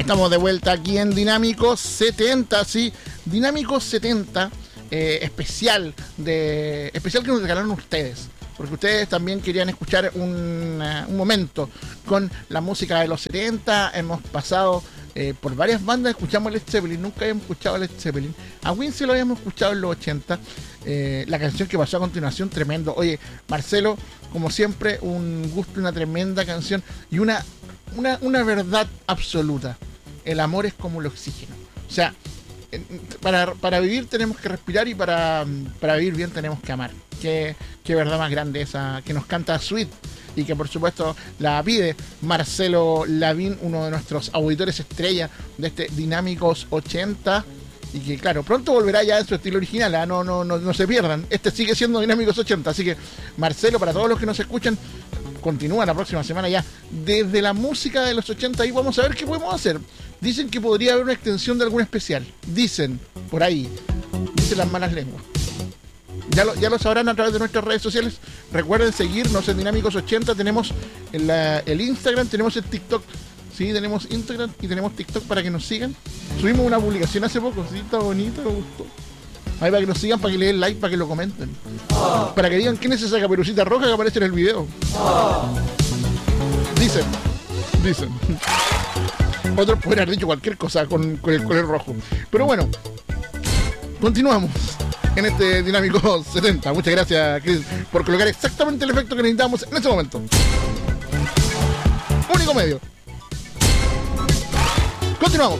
Estamos de vuelta aquí en Dinámico 70, sí, Dinámico 70, especial que nos regalaron ustedes, porque ustedes también querían escuchar un momento con la música de los 70. Hemos pasado por varias bandas, escuchamos Led Zeppelin, nunca habíamos escuchado a Led Zeppelin, a Win sí lo habíamos escuchado en los 80, la canción que pasó a continuación, tremendo. Oye, Marcelo, como siempre, un gusto, una tremenda canción y una verdad absoluta. El amor es como el oxígeno. O sea, para vivir tenemos que respirar y para vivir bien tenemos que amar. Qué verdad más grande esa que nos canta Sweet y que por supuesto la pide Marcelo Lavín, uno de nuestros auditores estrella de este Dinámicos 80. Y que claro, pronto volverá ya en su estilo original, ¿eh? No se pierdan. Este sigue siendo Dinámicos 80, así que Marcelo, para todos los que nos escuchan, continúa la próxima semana ya desde la música de los 80 y vamos a ver qué podemos hacer. Dicen que podría haber una extensión de algún especial. Dicen, por ahí. Dicen las malas lenguas. Ya lo sabrán a través de nuestras redes sociales. Recuerden seguirnos en Dinámicos 80. Tenemos el Instagram, tenemos el TikTok. Sí, tenemos Instagram y tenemos TikTok para que nos sigan. Subimos una publicación hace poco, sí, está bonito, me gustó. Ahí para que nos sigan, para que le den like, para que lo comenten. Para que digan quién es esa caperucita roja que aparece en el video. Dicen. Otros pueden haber dicho cualquier cosa con el color rojo. Pero bueno, continuamos en este Dinámico 70. Muchas gracias, Chris, por colocar exactamente el efecto que necesitamos en este momento. Único medio. Continuamos.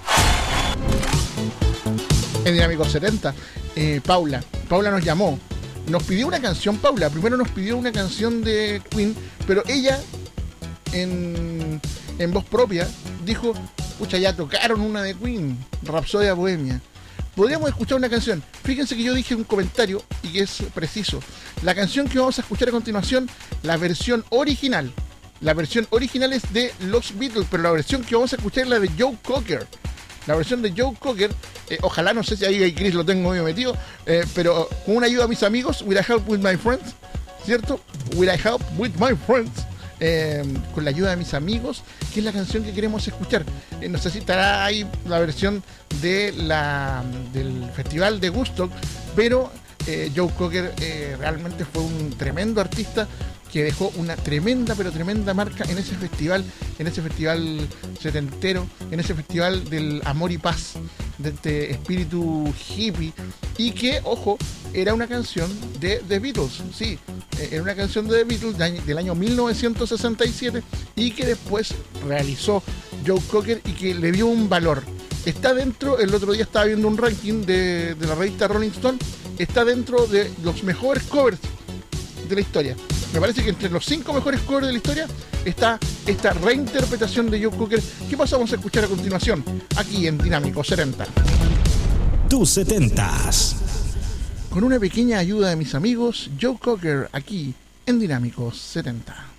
En Dinámico 70, Paula nos llamó. Nos pidió una canción, Paula. Primero nos pidió una canción de Queen, pero ella, en voz propia, dijo: pucha, ya tocaron una de Queen, Rapsodia Bohemia. Podríamos escuchar una canción. Fíjense que yo dije un comentario y que es preciso. La canción que vamos a escuchar a continuación, la versión original. La versión original es de los Beatles, pero la versión que vamos a escuchar es la de Joe Cocker. La versión de Joe Cocker, ojalá, no sé si ahí Chris lo tengo medio metido, pero con una ayuda a mis amigos, Will I Help With My Friends, ¿cierto? Will I Help With My Friends. Con la ayuda de mis amigos, que es la canción que queremos escuchar. No sé si estará ahí la versión del Festival de Woodstock, pero Joe Cocker realmente fue un tremendo artista que dejó una tremenda, pero tremenda marca en ese festival setentero, en ese festival del amor y paz, de este espíritu hippie, y que, ojo, era una canción de The Beatles, sí, era una canción de The Beatles del año 1967 y que después realizó Joe Cocker y que le dio un valor. Está dentro, el otro día estaba viendo un ranking de la revista Rolling Stone, está dentro de los mejores covers de la historia. Me parece que entre los 5 mejores covers de la historia está esta reinterpretación de Joe Cocker que pasamos a escuchar a continuación aquí en Dinámico 70. Tus 70s. Con una pequeña ayuda de mis amigos, Joe Cocker aquí en Dinámico 70.